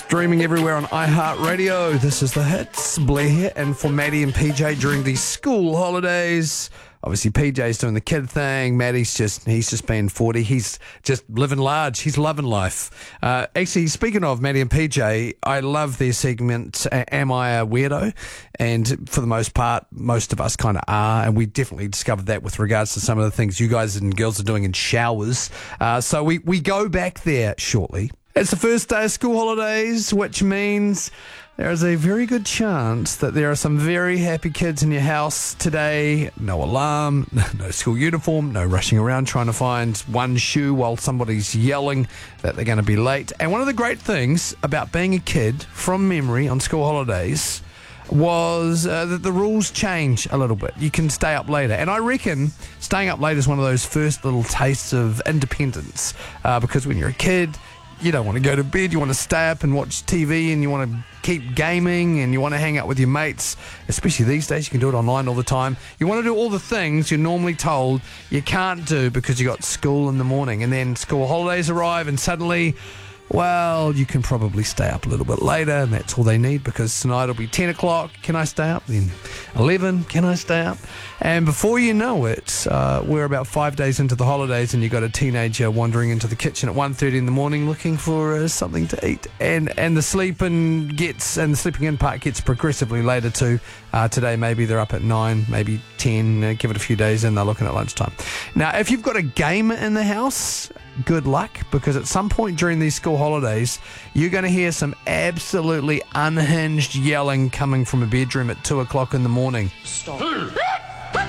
Streaming everywhere on iHeartRadio. This is The Hits. Blair here, and for Maddie and PJ during the school holidays. Obviously, PJ's doing the kid thing. Maddie's he's just being 40. He's just living large. He's loving life. Actually, speaking of Maddie and PJ, I love their segment, Am I a Weirdo? And for the most part, most of us kind of are. And we definitely discovered that with regards to some of the things you guys and girls are doing in showers. So we go back there shortly. It's the first day of school holidays, which means there is a very good chance that there are some very happy kids in your house today. No alarm, no school uniform, no rushing around trying to find one shoe while somebody's yelling that they're going to be late. And one of the great things about being a kid from memory on school holidays was that the rules change a little bit. You can stay up later. And I reckon staying up late is one of those first little tastes of independence. Because when you're a kid, you don't want to go to bed, you want to stay up and watch TV, and you want to keep gaming, and you want to hang out with your mates, especially these days. You can do it online all the time. You want to do all the things you're normally told you can't do because you got school in the morning, and then school holidays arrive, and suddenly, well, you can probably stay up a little bit later, and that's all they need, because tonight will be 10 o'clock. Can I stay up? Then 11. Can I stay up? And before you know it, we're about 5 days into the holidays, and you've got a teenager wandering into the kitchen at 1:30 in the morning looking for something to eat. And the sleeping in part gets progressively later too. Today maybe they're up at 9, maybe 10. Give it a few days and they're looking at lunchtime. Now, if you've got a gamer in the house, good luck, because at some point during these school holidays, you're going to hear some absolutely unhinged yelling coming from a bedroom at 2 o'clock in the morning. Stop.